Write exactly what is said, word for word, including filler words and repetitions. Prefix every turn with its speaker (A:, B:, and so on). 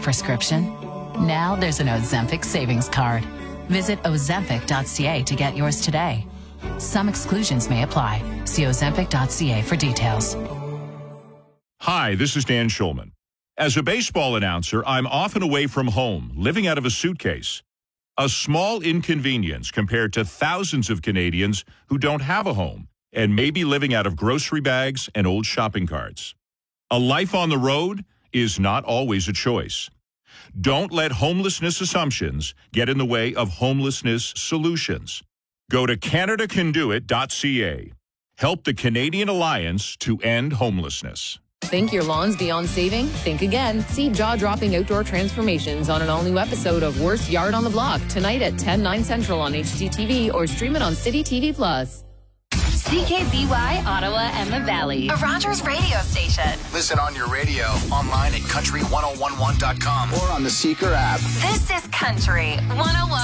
A: prescription? Now there's an Ozempic savings card. Visit ozempic dot c a to get yours today. Some exclusions may apply. See ozempic dot c a for details.
B: Hi, this is Dan Schulman. As a baseball announcer, I'm often away from home, living out of a suitcase. A small inconvenience compared to thousands of Canadians who don't have a home and may be living out of grocery bags and old shopping carts. A life on the road is not always a choice. Don't let homelessness assumptions get in the way of homelessness solutions. Go to canada can do it dot c a. Help the Canadian Alliance to end homelessness.
C: Think your lawn's beyond saving? Think again. See jaw-dropping outdoor transformations on an all-new episode of Worst Yard on the Block tonight at ten, nine Central on H G T V or stream it on City T V Plus.
D: C K B Y, Ottawa and the Valley. A Rogers radio station.
E: Listen on your radio, online at country ten eleven dot com or on the Seeker app.
D: This is Country one oh one.